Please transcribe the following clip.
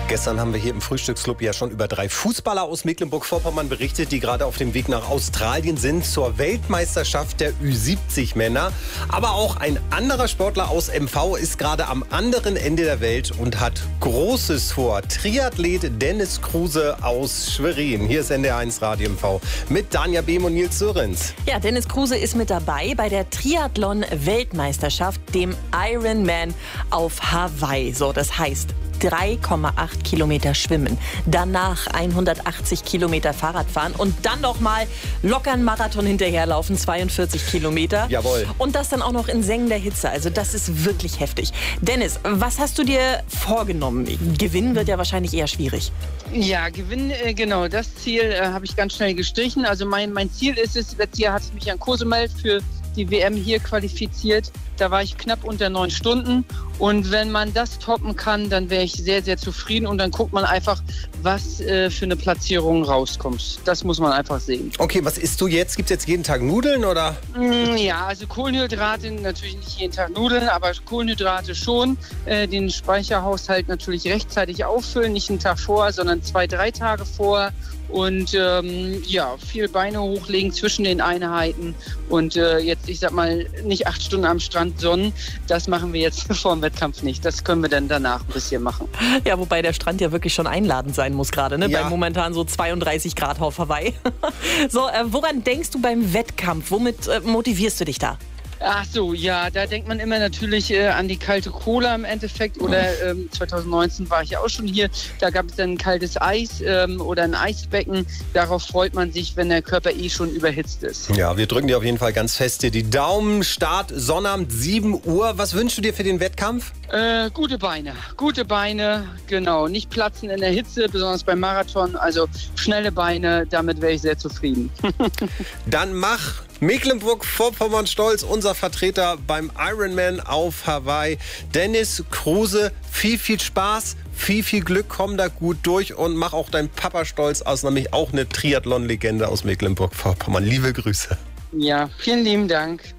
Gestern haben wir hier im Frühstücksclub ja schon über 3 Fußballer aus Mecklenburg-Vorpommern berichtet, die gerade auf dem Weg nach Australien sind zur Weltmeisterschaft der Ü70-Männer. Aber auch ein anderer Sportler aus MV ist gerade am anderen Ende der Welt und hat Großes vor. Triathlet Dennis Kruse aus Schwerin. Hier ist NDR1 Radio MV mit Danja Behm und Nils Sörenz. Ja, Dennis Kruse ist mit dabei bei der Triathlon-Weltmeisterschaft, dem Ironman auf Hawaii. So, das heißt 3,8 Kilometer schwimmen, danach 180 Kilometer Fahrrad fahren und dann noch mal locker einen Marathon hinterherlaufen, 42 Kilometer. Jawohl. Und das dann auch noch in sengender Hitze. Also das ist wirklich heftig. Dennis, was hast du dir vorgenommen? Gewinnen wird ja wahrscheinlich eher schwierig. Ja, gewinnen, genau. Das Ziel habe ich ganz schnell gestrichen. Also mein Ziel ist es, letztes Jahr hatte ich mich an Cozumel für die WM hier qualifiziert. Da war ich knapp unter 9 Stunden. Und wenn man das toppen kann, dann wäre ich sehr, sehr zufrieden. Und dann guckt man einfach, was für eine Platzierung rauskommt. Das muss man einfach sehen. Okay, was isst du jetzt? Gibt es jetzt jeden Tag Nudeln oder? Ja, also Kohlenhydrate, natürlich nicht jeden Tag Nudeln, aber Kohlenhydrate schon. Den Speicherhaushalt natürlich rechtzeitig auffüllen, nicht einen Tag vor, sondern 2-3 Tage vor. Und ja, viel Beine hochlegen zwischen den Einheiten. Und jetzt, ich sag mal, nicht 8 Stunden am Strand sonnen. Das machen wir jetzt vor dem Wettkampf nicht. Das können wir dann danach ein bisschen machen. Ja, wobei der Strand ja wirklich schon einladend sein muss gerade, ne? Ja. Bei momentan so 32 Grad auf Hawaii. So, woran denkst du beim Wettkampf? Womit motivierst du dich da? Ach so, ja, da denkt man immer natürlich an die kalte Cola im Endeffekt. Oder 2019 war ich ja auch schon hier. Da gab es dann ein kaltes Eis oder ein Eisbecken. Darauf freut man sich, wenn der Körper schon überhitzt ist. Ja, wir drücken dir auf jeden Fall ganz fest dir die Daumen. Start Sonnabend 7 Uhr. Was wünschst du dir für den Wettkampf? Gute Beine, genau. Nicht platzen in der Hitze, besonders beim Marathon. Also schnelle Beine, damit wäre ich sehr zufrieden. Dann mach Mecklenburg-Vorpommern stolz, unser Vertreter beim Ironman auf Hawaii. Dennis Kruse, viel Spaß, viel Glück, komm da gut durch und mach auch deinen Papa stolz aus, nämlich auch eine Triathlon-Legende aus Mecklenburg-Vorpommern. Liebe Grüße. Ja, vielen lieben Dank.